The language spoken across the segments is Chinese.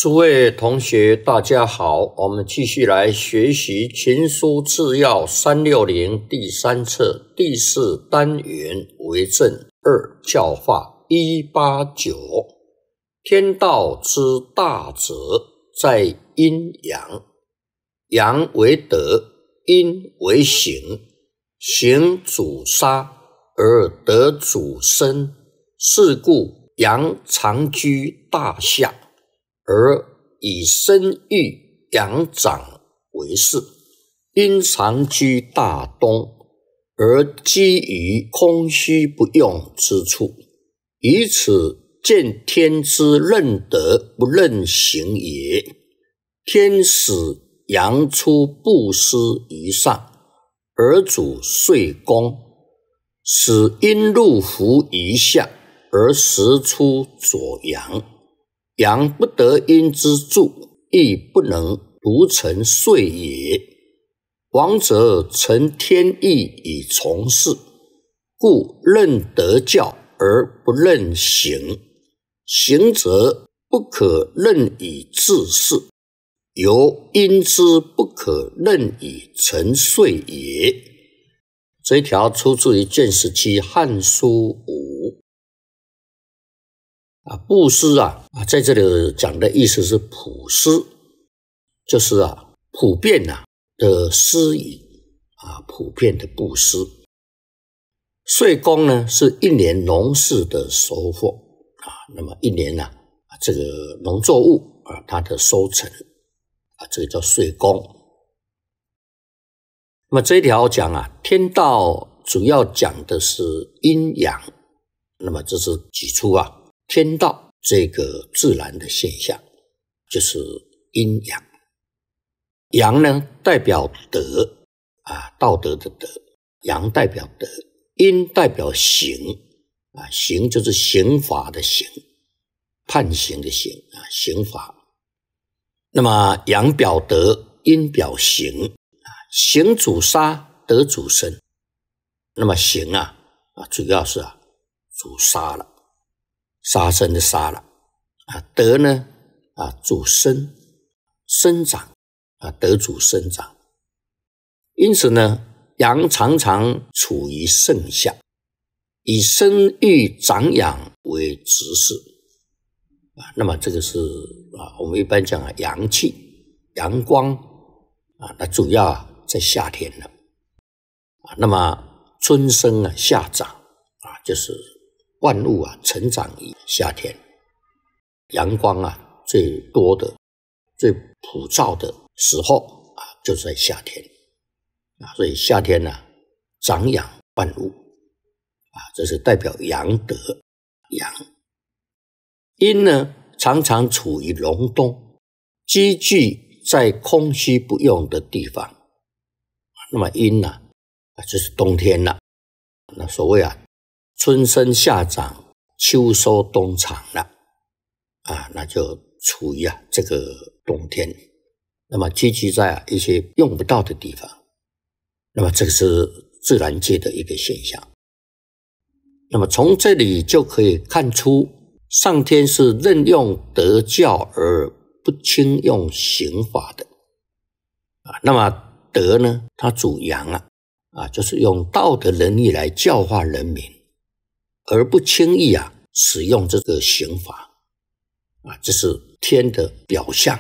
诸位同学大家好，我们继续来学习群书治要360第3册第4单元为政2教化189。天道之大者，在阴阳，阳为德，阴为行，行主杀而德主生，是故阳常居大夏，而以生育阳长为事；阴常居大东，而积于空虚不用之处，以此见天之任德不任行也。天使阳出布施于上，而主岁宫，使阴入伏于下，而时出左阳。阳不得阴之助，亦不能独成岁也。王者承天意以从事，故任德教而不任行，行者不可任以治世，由阴之不可任以成岁也。这一条出自于卷17汉书5。布施在这里讲的意思是普施，就是普遍的施予普遍的布施。岁宫呢是一年农事的收获那么一年这个农作物它的收成这个叫岁宫。那么这一条讲天道主要讲的是阴阳，那么这是举出天道这个自然的现象，就是阴阳。阳呢代表德道德的德，阳代表德；阴代表刑刑就是刑罚的刑，判刑的刑刑罚。那么阳表德，阴表刑，刑主杀，德主生。那么刑主要是主杀了，杀生的杀了德呢主生长德主生长。因此呢，阳常常处于盛夏，以生育长养为执事那么这个是我们一般讲阳气阳光那主要在夏天了那么春生夏长就是万物成长于夏天，阳光最多的最普照的时候就在夏天所以夏天长养万物这是代表阳德阳。阴呢常常处于隆冬，积聚在空虚不用的地方。那么阴就是冬天了，那所谓春生夏长，秋收冬藏了那就处于这个冬天，那么积聚在一些用不到的地方。那么这个是自然界的一个现象。那么从这里就可以看出，上天是任用德教而不轻用刑法的那么德呢它主阳就是用道德能力来教化人民，而不轻易使用这个刑法这是天的表象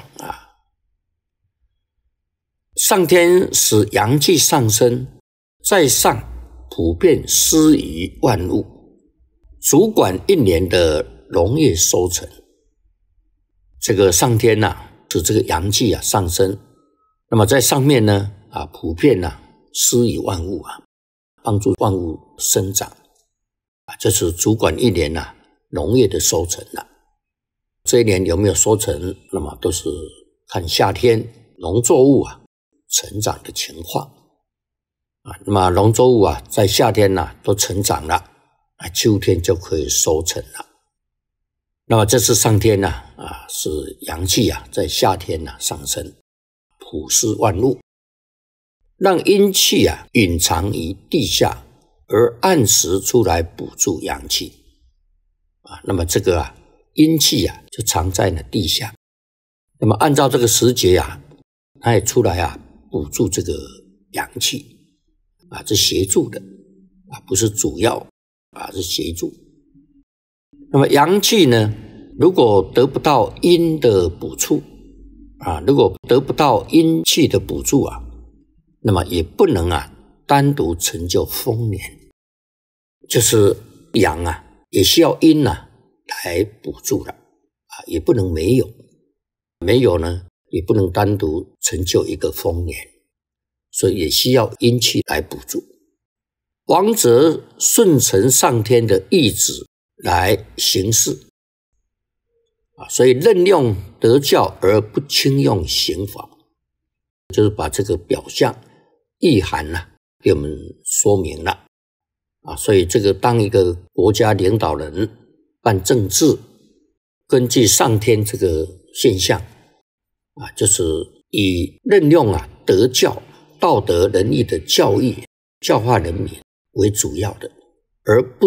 上天使阳气上升，在上普遍施于万物，主管一年的农业收成。这个上天使这个阳气上升，那么在上面呢普遍施于万物帮助万物生长这是主管一年农业的收成这一年有没有收成，那么都是看夏天农作物成长的情况那么农作物在夏天都成长了秋天就可以收成了。那么这是上天是阳气在夏天上升，普施万物，让阴气隐藏于地下，而按时出来补助阳气那么这个阴气就藏在了地下， 那么按照这个时节啊，他也出来啊补助这个阳气啊，是协助的啊，不是主要啊，是协助。那么阳气呢，如果得不到阴的补助啊，如果得不到阴气的补助啊，那么也不能啊单独成就丰年，就是阳啊也需要阴啊来补助了啊，也不能没有，没有呢也不能单独成就一个丰年，所以也需要阴气来补助。王则顺承上天的意志来行事啊，所以任用德教而不轻用刑法，就是把这个表象意涵给我们说明了啊。所以这个当一个国家领导人办政治，根据上天这个现象啊，就是以任用德教、道德仁义的教义教化人民为主要的，而不